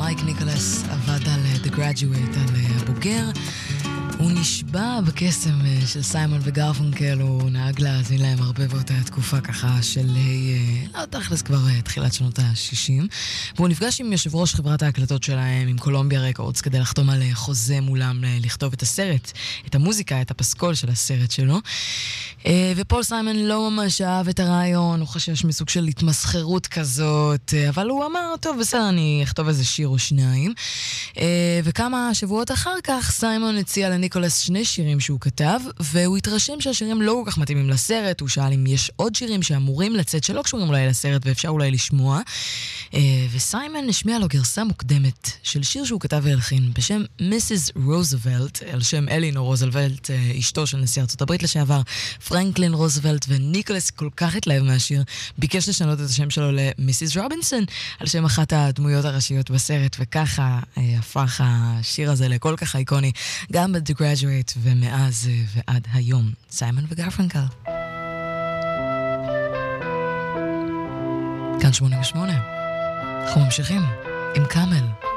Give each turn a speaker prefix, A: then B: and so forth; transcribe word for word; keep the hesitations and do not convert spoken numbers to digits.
A: מייק ניקולס עבד על The Graduate, על הבוגר. הוא נשבע בקסם של סיימון וגרפונקל, הוא נהג להאזין להם הרבה באותה תקופה ככה של, לא תכלס כבר תחילת שנות ה-שישים, והוא נפגש עם יושב ראש חברת ההקלטות שלהם, עם קולומביה רקורדס, כדי לחתום על חוזה מולם לכתוב את הסרט, את המוזיקה, את הפסקול של הסרט שלו. ופול סיימון לא ממש אהב את הרעיון, הוא חשש מסוג של התמסחרות כזאת, אבל הוא אמר, טוב בסדר, אני אכתוב איזה שיר או שניים. וכמה שבועות אחר כך סיימון הציע לניקולס שני שירים שהוא כתב, והוא התרשם שהשירים לא כל כך מתאימים לסרט. הוא שאל אם יש עוד שירים שאמורים לצאת שלא קשורים אולי לסרט ואפשר אולי לשמוע, וסיימון השמיע לו גרסה מוקדמת של שיר שהוא כתב והלחין בשם מיסיס רוזוולט, על שם אלינור רוזוולט, אשתו של נשיא ארצות הברית לשעבר פרנקלין רוזוולט, וניקולס כל כך התלהב מהשיר, ביקש לשנות את השם שלו למיסיס רובינסון, על שם אחת הדמויות הראשיות בסרט, וככה הפך השיר הזה לכל כך אייקוני, גם ב-The Graduate ומאז ועד היום. סיימון וגרפונקל. כאן שמונים ושמונה. אנחנו ממשיכים עם קאמל.